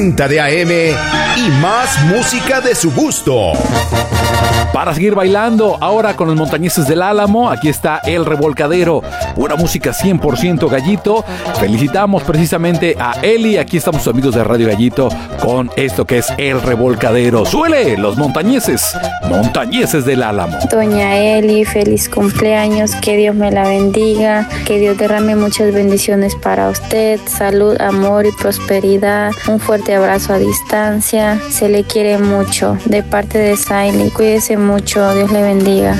de AM y más música de su gusto. Para seguir bailando, ahora con los montañeses del Álamo, aquí está El Revolcadero, pura música 100% Gallito. Felicitamos precisamente a Eli, aquí estamos amigos de Radio Gallito con esto que es El Revolcadero. ¡Suele! Los montañeses del Álamo. Doña Eli, feliz cumpleaños, que Dios me la bendiga, que Dios derrame muchas bendiciones para usted, salud, amor y prosperidad. Un fuerte abrazo a distancia, se le quiere mucho, de parte de Saily. Cuídese mucho, Dios le bendiga.